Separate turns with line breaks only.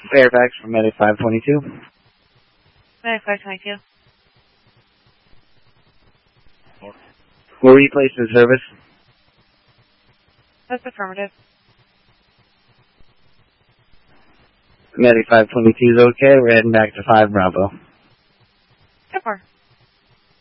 Fairfax from Medic 522.
Medic 522.
We'll replace the service.
That's affirmative.
Medic 522 is okay. We're heading back to 5 Bravo.
Good.